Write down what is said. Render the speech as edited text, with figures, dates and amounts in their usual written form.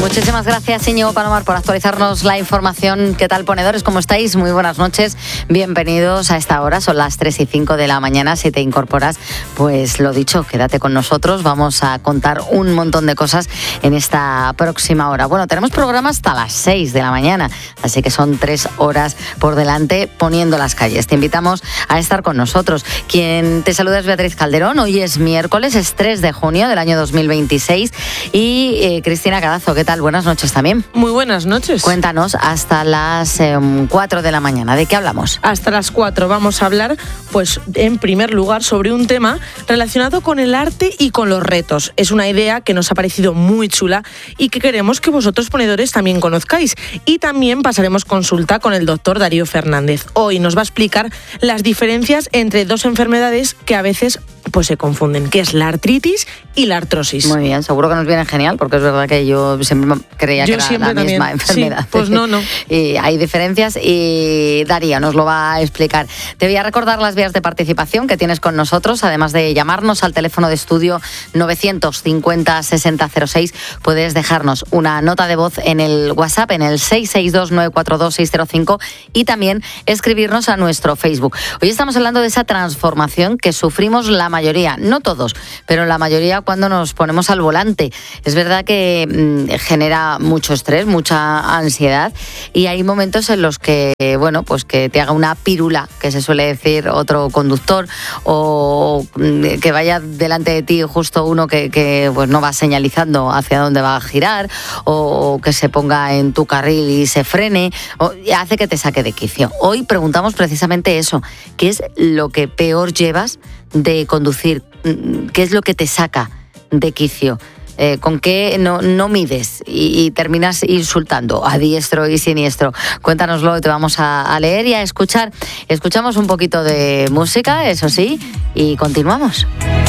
Muchísimas gracias, Íñigo Palomar, por actualizarnos la información. ¿Qué tal, ponedores? ¿Cómo estáis? Muy buenas noches. Bienvenidos a esta hora. Son las 3:05 de la mañana. Si te incorporas, pues lo dicho, quédate con nosotros. Vamos a contar un montón de cosas en esta próxima hora. Bueno, tenemos programa hasta las 6 de la mañana, así que son 3 horas por delante poniendo las calles. Te invitamos a estar con nosotros. Quien te saluda es Beatriz Calderón. Hoy es miércoles, es 3 de junio del año 2026. Y Cristina Carazo, ¿qué tal? Buenas noches también. Muy buenas noches. Cuéntanos, hasta las 4 de la mañana, ¿de qué hablamos? Hasta las 4 vamos a hablar, pues, en primer lugar, sobre un tema relacionado con el arte y con los retos. Es una idea que nos ha parecido muy chula y que queremos que vosotros, ponedores, también conozcáis. Y también pasaremos consulta con el doctor Darío Fernández. Hoy nos va a explicar las diferencias entre dos enfermedades que a veces pues se confunden, que es la artritis y la artrosis. Muy bien, seguro que nos viene genial, porque es verdad que yo siempre creía que era la misma enfermedad. Sí, pues no. Y hay diferencias y Darío nos lo va a explicar. Te voy a recordar las vías de participación que tienes con nosotros, además de llamarnos al teléfono de estudio 950-6006. Puedes dejarnos una nota de voz en el WhatsApp, en el 662-942-605, y también escribirnos a nuestro Facebook. Hoy estamos hablando de esa transformación que sufrimos la mayoría, no todos, pero la mayoría cuando nos ponemos al volante. Es verdad que genera mucho estrés, mucha ansiedad, y hay momentos en los que, bueno, pues que te haga una pírula, que se suele decir otro conductor, o que vaya delante de ti justo uno que pues no va señalizando hacia dónde va a girar, o que se ponga en tu carril y se frene, y hace que te saque de quicio. Hoy preguntamos precisamente eso, ¿qué es lo que peor llevas de conducir? ¿Qué es lo que te saca de quicio? ¿Con qué no mides y terminas insultando a diestro y siniestro? Cuéntanoslo, te vamos a leer y a escuchar. Escuchamos un poquito de música, eso sí, y continuamos.